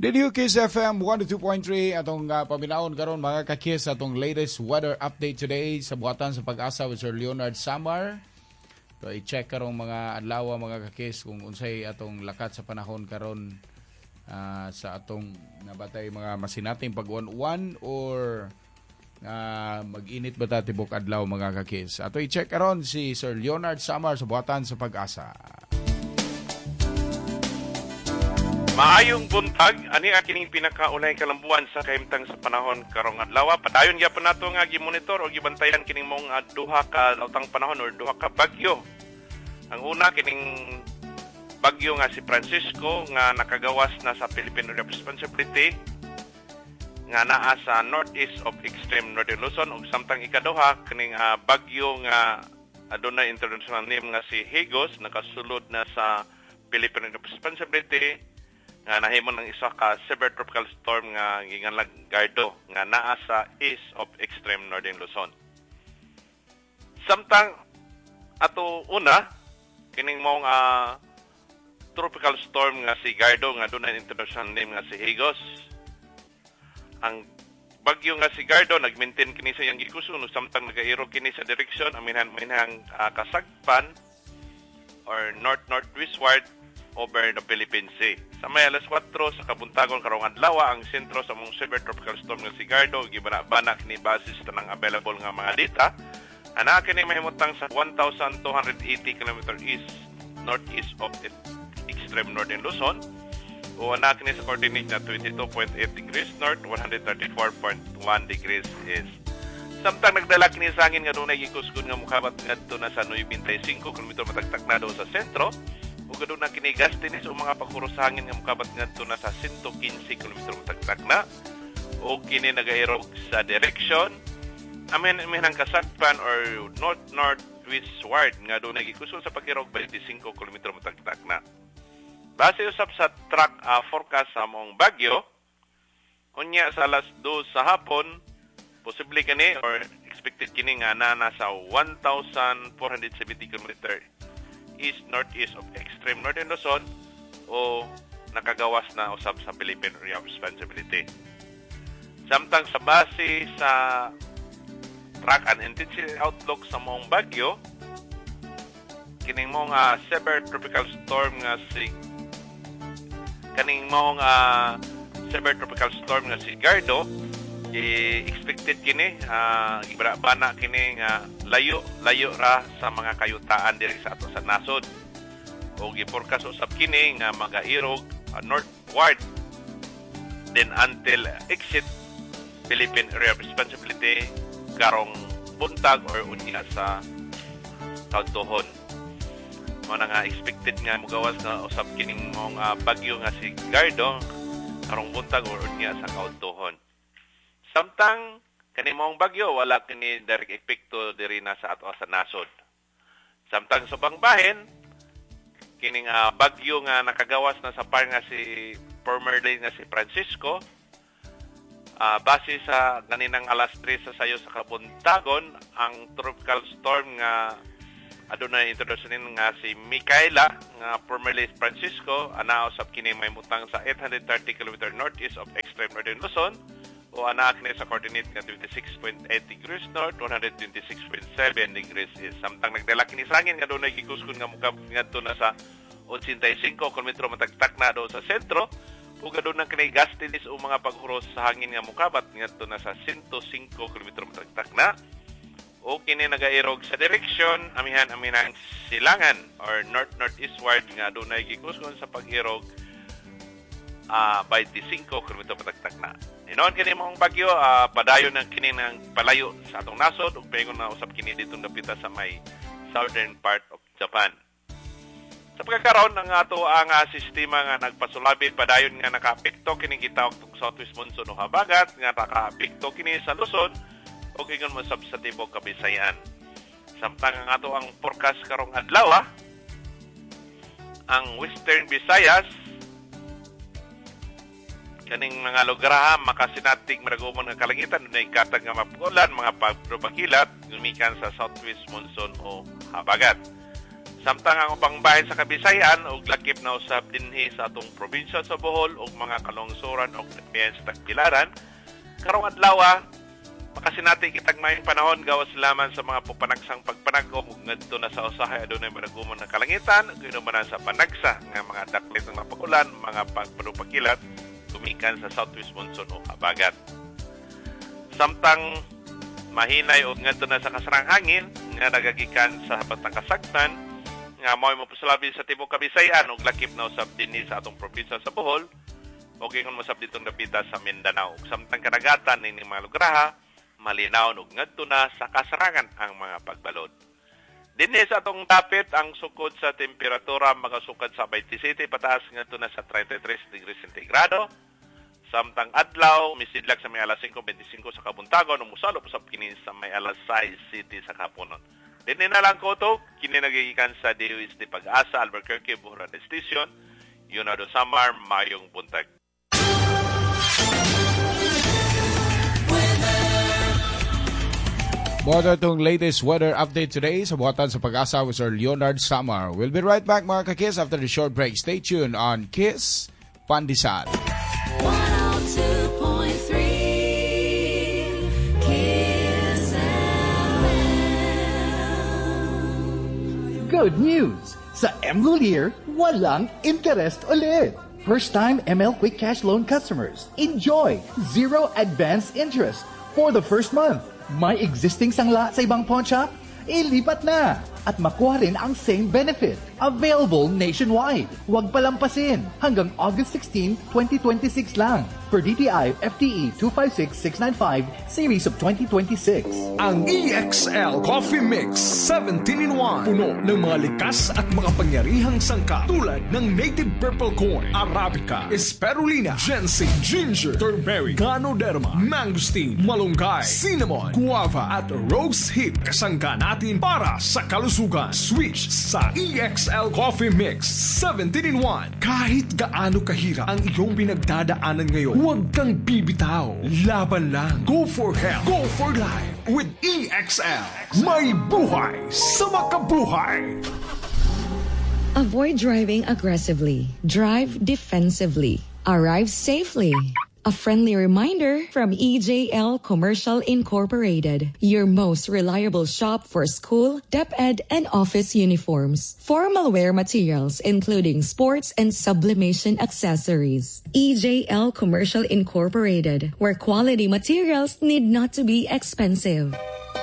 Radio Kiss FM 102.3 atong paminaon karon mga kakis atong latest weather update today sa buhatan sa pag-asa with Sir Leonard Samar. So i-check karong mga adlaw mga kakis kung unsay atong lakat sa panahon karon sa atong nabatay mga masinating pag-uwan or mag-init ba ta tibok adlaw mga kakis. Ato i-check karon si Sir Leonard Samar sa buhatan sa pag-asa. Maayong buntag, ani kining pinakaunay kalambuan sa kahimtang sa panahon karong adlaw. Padayon gyapon nato nga gi-monitor o gibantayan kining mong duha ka lautang panahon or duha ka bagyo. Ang una kining bagyo nga si Francisco nga nakagawas na sa Philippine Responsibility nga naa sa northeast of extreme northern Luzon ug samtang ikaduha kining bagyo nga adunay international name nga si Higos nakasulod na sa Philippine Responsibility nga nahimong ng isa ka severe tropical storm nga ginganlag Gardo nga naa sa east of extreme northern Luzon. Samtang ato una kining mong tropical storm nga si Gardo nga dunay international name nga si Higos. Ang bagyo nga si Gardo nagmaintain kini sa iyang gikusun samtang nagairo kini sa direksyon aminhan kasagpan or north-northwestward over the Philippine Sea. Sa may alas 4 sa kabuntagon karong adlaw ang sentro sa mong severe tropical storm nga si Gardo gibana-bana kini basis tanang available nga mga data. Ana kini mahimutang sa 1,280 km east northeast of extreme northern Luzon o ana kini sa coordinate na 22.8 degrees north, 134.1 degrees east. Samtang nagdala kini sa hangin nga dunay gikusgon nga mokabat ngadto na sa 95 km matagtak na daw sa sentro. Ug aduna kini gastinis o mga pagkuros sa hangin nga mokabat ngadto na sa 115 km matagtak na. O kini nagairog sa direction aminang kasagpan or north-northwestward nga dunay gikusgon sa pagirog 25 km matagtak na. Base usab sa track forecast sa mong bagyo, unya sa alas 2 sa hapon, posible kini or expected kini nga na sa 1,470 km east-northeast of extreme northern Luzon o nakagawas na usab sa Philippine Area of Responsibility. Samtang sa base sa track and intensity outlook sa mong bagyo, kining mong severe tropical storm nga si Gardo expected kini ibana kini nga layo ra sa mga kayutaan diri sa ato sa nasod o giforecast usab kini nga magairog northward then until exit Philippine Area of Responsibility karong buntag or unya sa kaudtohon. Mo na nga expected nga mogawas na usab kining mong bagyo nga si Gardo karong buntag or unya sa kaudtohon. Samtang kani mong bagyo wala kini direct epekto diri na sa ato sa nasod. Samtang sa ubang bahin kining bagyo nga nakagawas na sa par nga si formerly nga si Francisco base sa ganinang alas 3 sa sayo sa kabuntagon ang tropical storm nga adunay introduction nga si Micaela nga formerly Francisco ana usab kini mahimutang sa 830 km northeast of extreme northern Luzon o anak ni sa coordinate nga 26.8 degrees north, 126.7 degrees east. Samtang nagdala kini sa hangin nga dunay gikusgon nga mukab ngadto na sa 85 km matagtak na do sa sentro ug aduna kini gastinis o mga paghuros sa hangin nga mukabat ngadto na sa 105 km matagtak na. O kini nagairog sa direksyon aminang silangan or north-northeastward nga dunay gikusgon sa pag-irog 25 km matagtak na. Inoon kini mong bagyo padayon ng kini ng palayo sa atong nasod ug paingon na usab kini ditong dapita sa may southern part of Japan. Sa pagkakaroon ng ato ang sistema nga nagpasulabi padayon nga nakaapekto kini gitawag og southwest monsoon o habagat nga nakaapekto kini sa Luzon ug ingon mo sa tibok Kabisayan. Samtang ang ato ang forecast karong adlaw ang Western Visayas kaning mga lugar makasinatig maragumon nga kalangitan dunay katag nga mapulan mga pagprobakilat gumikan sa southwest monsoon o habagat. Samtang ang ubang bahin sa Kabisayan ug lakip na usab dinhi sa atong probinsya sa Bohol ug mga kalungsuran ug sa Tagbilaran, karong adlaw makasinati kitag maayong panahon gawas lamang sa mga pupanagsang pagpanagom ug ngadto na sa usahay adunay madagumon na kalangitan ug hinuman sa panagsa nga mga daklit ng pag-ulan, mga pagpadupakilat tumikan sa southwest monsoon o habagat. Samtang mahinay ug ngadto na sa kasarang hangin nga nagagikan sa batang kasagtan nga mao'y mapusalabi sa tibok Kabisayan ug lakip na usab dinhi sa atong probinsya sa Bohol ug ingon mo sab ditong dapita sa Mindanao ug samtang kadagatan ning mga lugar malinaw ug ngadto na sa kasarangan ang mga pagbalod. Dinhi sa atong dapit ang sukod sa temperatura makasukad sa 27 pataas ngadto na sa 33 degrees centigrado. Samtang adlaw misidlag sa may alas 5:25 sa kabuntagon ug mosalop usab kini sa may alas 6:00 sa kapunon. Dinhi na lang ko kini nagigikan sa DOST Pag-asa Albuquerque Buhuran Station. Yunado Samar, mayong buntag. Mga itong latest weather update today sa buhatan sa Pag-asa with Sir Leonard Samar. We'll be right back mga ka-Kiss after the short break. Stay tuned on Kiss Pandesal. 102.3 Kiss FM. Good news! Sa MLulier, walang interest ulit. First-time ML Quick Cash Loan customers, enjoy zero advance interest for the first month. May existing sangla sa ibang pawn shop? Ilipat na at makuha rin ang same benefit. Available nationwide. Huwag palampasin. Hanggang August 16, 2026 lang. Per DTI FTE 256695 Series of 2026. Ang EXL Coffee Mix 17-in-1. Puno ng mga likas at makapangyarihang sangka tulad ng native purple corn, Arabica, Spirulina, ginseng, ginger, turmeric, ganoderma, mangosteen, malunggay, cinnamon, guava at rose hip. Kasangka natin para sa kalusugan. Switch sa EXL Coffee Mix 17-in-1. Kahit gaano kahirap ang iyong pinagdadaanan ngayon, huwag kang bibitaw. Laban lang. Go for health. Go for life. With EXL. May buhay sa makabuhay. Avoid driving aggressively. Drive defensively. Arrive safely. A friendly reminder from EJL Commercial Incorporated, your most reliable shop for school, DepEd, and office uniforms. Formal wear materials, including sports and sublimation accessories. EJL Commercial Incorporated, where quality materials need not to be expensive.